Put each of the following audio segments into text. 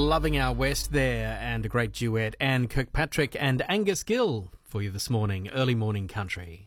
Loving Our West there, and a great duet, Anne Kirkpatrick and Angus Gill for you this morning, early morning country.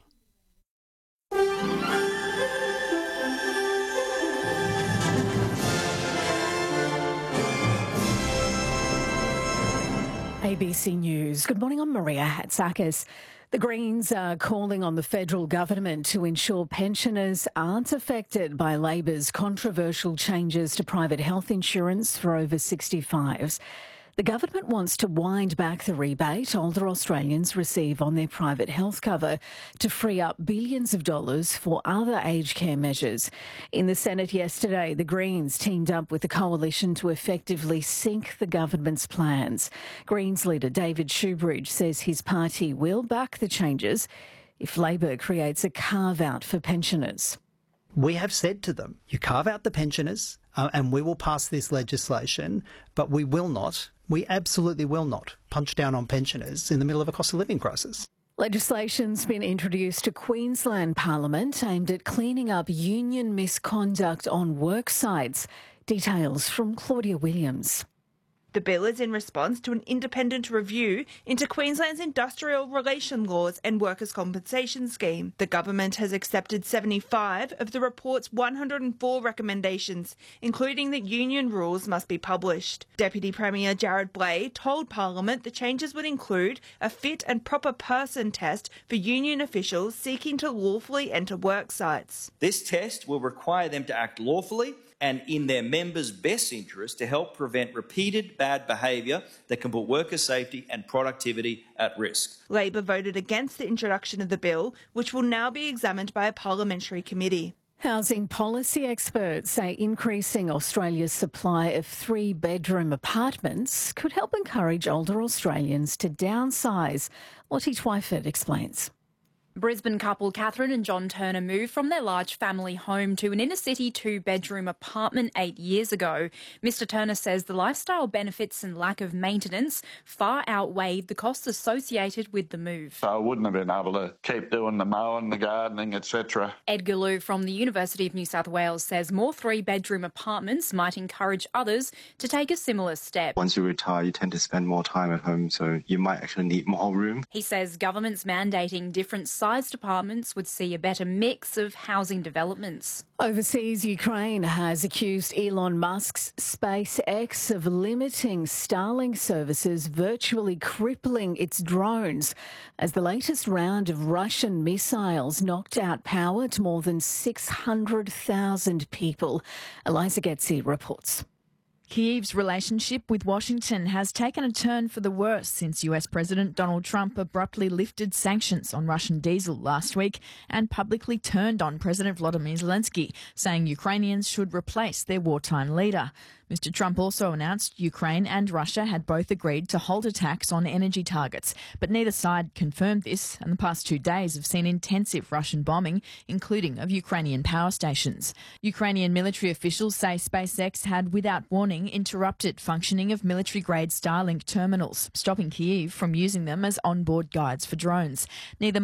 ABC News. Good morning, I'm Maria Hatzakis. The Greens are calling on the federal government to ensure pensioners aren't affected by Labor's controversial changes to private health insurance for over 65s. The government wants to wind back the rebate older Australians receive on their private health cover to free up billions of dollars for other aged care measures. In the Senate yesterday, the Greens teamed up with the coalition to effectively sink the government's plans. Greens leader David Shoebridge says his party will back the changes if Labor creates a carve-out for pensioners. We have said to them, you carve out the pensioners and we will pass this legislation, but we will not, we absolutely will not punch down on pensioners in the middle of a cost of living crisis. Legislation's been introduced to Queensland Parliament aimed at cleaning up union misconduct on work sites. Details from Claudia Williams. The bill is in response to an independent review into Queensland's industrial relation laws and workers' compensation scheme. The government has accepted 75 of the report's 104 recommendations, including that union rules must be published. Deputy Premier Jared Blay told Parliament the changes would include a fit and proper person test for union officials seeking to lawfully enter work sites. This test will require them to act lawfully and in their members' best interest to help prevent repeated bad behaviour that can put worker safety and productivity at risk. Labor voted against the introduction of the bill, which will now be examined by a parliamentary committee. Housing policy experts say increasing Australia's supply of three-bedroom apartments could help encourage older Australians to downsize. Lottie Twyford explains. Brisbane couple Catherine and John Turner moved from their large family home to an inner-city two-bedroom apartment 8 years ago. Mr Turner says the lifestyle benefits and lack of maintenance far outweighed the costs associated with the move. So I wouldn't have been able to keep doing the mowing, the gardening, etc. Edgar Liu from the University of New South Wales says more three-bedroom apartments might encourage others to take a similar step. Once you retire, you tend to spend more time at home, so you might actually need more room. He says governments mandating different sized apartments would see a better mix of housing developments. Overseas, Ukraine has accused Elon Musk's SpaceX of limiting Starlink services, virtually crippling its drones, as the latest round of Russian missiles knocked out power to more than 600,000 people. Eliza Getzi reports. Kyiv's relationship with Washington has taken a turn for the worse since US President Donald Trump abruptly lifted sanctions on Russian diesel last week and publicly turned on President Volodymyr Zelensky, saying Ukrainians should replace their wartime leader. Mr Trump also announced Ukraine and Russia had both agreed to halt attacks on energy targets, but neither side confirmed this, and the past 2 days have seen intensive Russian bombing, including of Ukrainian power stations. Ukrainian military officials say SpaceX had, without warning, interrupted functioning of military-grade Starlink terminals, stopping Kyiv from using them as onboard guides for drones. Neither